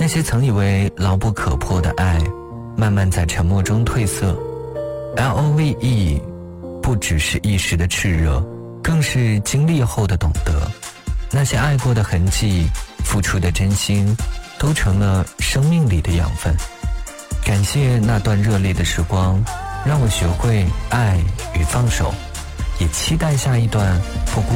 那些曾以为牢不可破的爱，慢慢在沉默中褪色。LOVE 不只是一时的炽热，更是经历后的懂得。那些爱过的痕迹，付出的真心，都成了生命里的养分。感谢那段热烈的时光，让我学会爱与放手，也期待下一段不